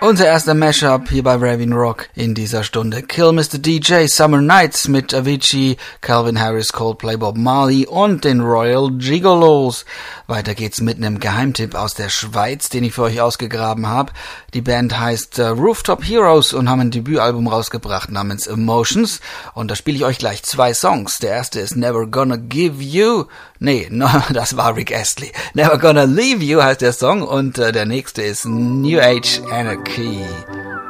Unser erster Mashup hier bei Raving Rock in dieser Stunde. Kill Mr. DJ, Summer Nights mit Avicii, Calvin Harris, Coldplay, Bob Marley und den Royal Gigolos. Weiter geht's mit einem Geheimtipp aus der Schweiz, den ich für euch ausgegraben habe. Die Band heißt Rooftop Heroes und haben ein Debütalbum rausgebracht namens Emotions. Und da spiele ich euch gleich 2 Songs. Der erste ist Never Gonna Give You. Nee, no, das war Rick Astley. Never Gonna Leave You heißt der Song und der nächste ist New Age Anarchy.